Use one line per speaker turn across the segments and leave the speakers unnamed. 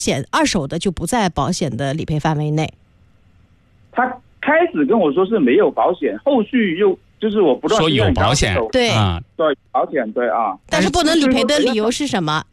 险二手的就不在保险的理赔范围内。
他开始跟我说是没有保险，后续又就是我不断
说有保险，
对
对保险对啊，
但是不能理赔的理由是什么？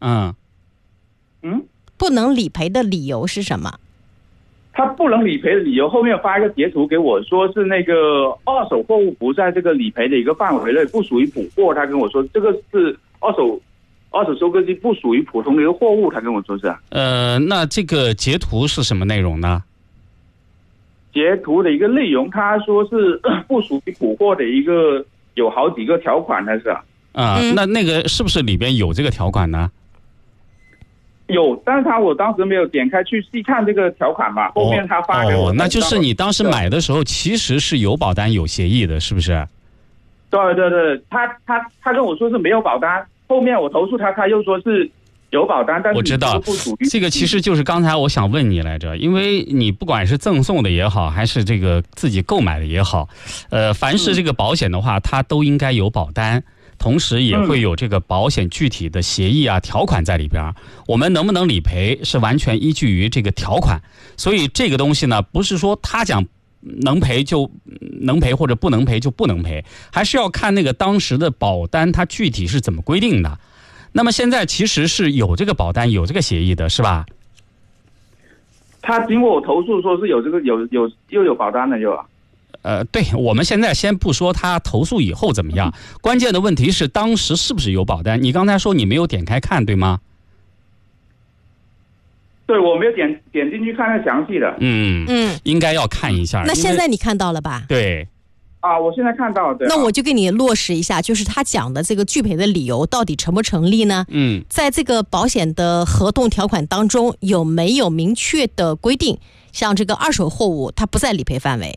不能理赔的理由是什么？
他不能理赔的理由后面发一个截图给我，说是那个二手货物不在这个理赔的一个范围内，不属于普货。他跟我说这个是二手收割机，不属于普通的一个货物。他跟我说是。
那这个截图是什么内容呢？
截图的一个内容，他说是不属于普货的一个，有好几个条款，他是。
那个是不是里边有这个条款呢？
有，但是我当时没有点开去细看这个条款嘛，后面他发给我。
那就是你当时买的时候其实是有保单有协议的，是不是？
对，他跟我说是没有保单，后面我投诉他又说是有保单，但是
我知道
不属于
这个，其实就是刚才我想问你来着，因为你不管是赠送的也好，还是这个自己购买的也好，凡是这个保险的话，它都应该有保单。同时也会有这个保险具体的协议啊条款在里边，我们能不能理赔是完全依据于这个条款，所以这个东西呢，不是说他讲能赔就能赔或者不能赔就不能赔，还是要看那个当时的保单它具体是怎么规定的。那么现在其实是有这个保单有这个协议的，是吧？
他经过我投诉说是有这个又有保单的又啊。
对，我们现在先不说他投诉以后怎么样，关键的问题是当时是不是有保单？你刚才说你没有点开看，对吗？
对，我没有点进去看看详细的。
应该要看一下。
那现在你看到了吧？
对。
我现在看到了。对。
那我就给你落实一下，就是他讲的这个拒赔的理由到底成不成立呢？在这个保险的合同条款当中有没有明确的规定，像这个二手货物它不在理赔范围？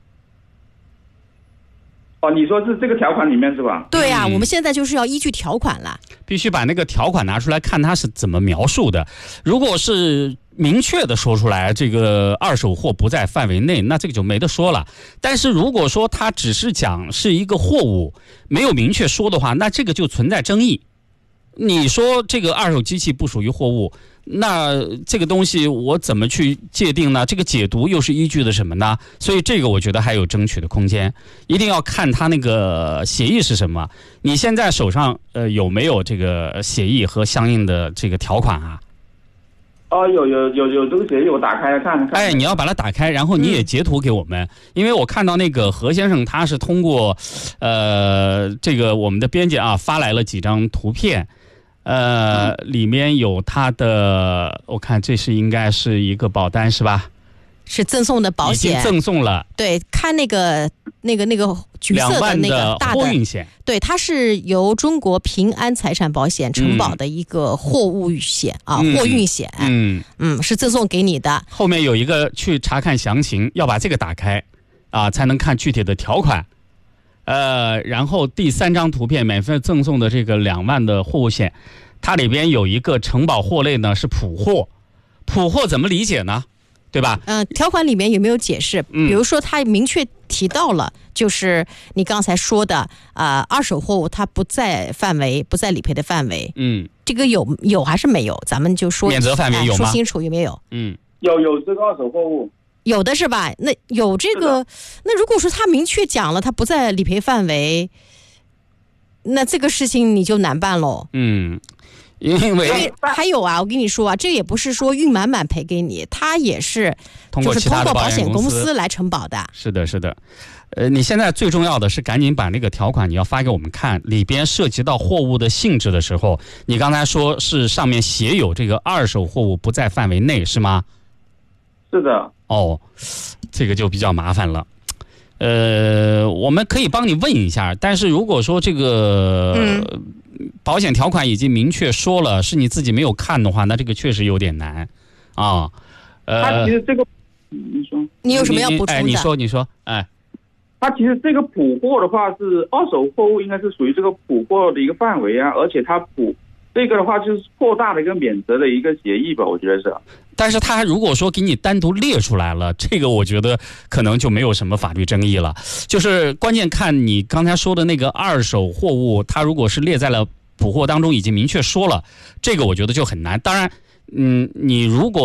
你说是这个条款里面是吧？
对啊，我们现在就是要依据条款了，
必须把那个条款拿出来看它是怎么描述的。如果是明确的说出来这个二手货不在范围内，那这个就没得说了。但是如果说它只是讲是一个货物，没有明确说的话，那这个就存在争议。你说这个二手机器不属于货物，那这个东西我怎么去界定呢？这个解读又是依据的什么呢？所以这个我觉得还有争取的空间，一定要看他那个协议是什么。你现在手上有没有这个协议和相应的这个条款啊？
有这个协议，我打开看。
你要把它打开，然后你也截图给我们，因为我看到那个何先生他是通过这个我们的编辑啊发来了几张图片。里面有他的，我看这是应该是一个保单是吧？
是赠送的保险，
已经赠送了。
对，看那个橘色的那个大的
货运险，
对，它是由中国平安财产保险承保的一个货物险货运险。是赠送给你的。
后面有一个去查看详情，要把这个打开才能看具体的条款。然后第3张图片免费赠送的这个2万的货物险，它里边有一个承保货类呢是普货，普货怎么理解呢？对吧？
条款里面有没有解释？比如说它明确提到了，就是你刚才说的二手货物它不在理赔的范围。这个有还是没有？咱们就说
免责范围有吗？
说清楚有没有？
有这个二手货物。
有的是吧？那有这个，那如果说他明确讲了他不在理赔范围，那这个事情你就难办喽。
因为
还有我跟你说这也不是说运满满赔给你，他也是就是通过保险公司来承保的。
是的。你现在最重要的是赶紧把那个条款你要发给我们看，里边涉及到货物的性质的时候，你刚才说是上面写有这个二手货物不在范围内，是吗？
是的。
这个就比较麻烦了。我们可以帮你问一下，但是如果说这个保险条款已经明确说了，是你自己没有看的话，那这个确实有点难啊。
他其实这个，你说
你有什么要补充的？
你说，
他其实这个普货的话是二手货物，应该是属于这个普货的一个范围啊，而且它这个的话就是扩大的一个免责的一个协议吧，我觉得是。
但是他如果说给你单独列出来了，这个我觉得可能就没有什么法律争议了。就是关键看你刚才说的那个二手货物，它如果是列在了普货当中已经明确说了，这个我觉得就很难。当然，你如果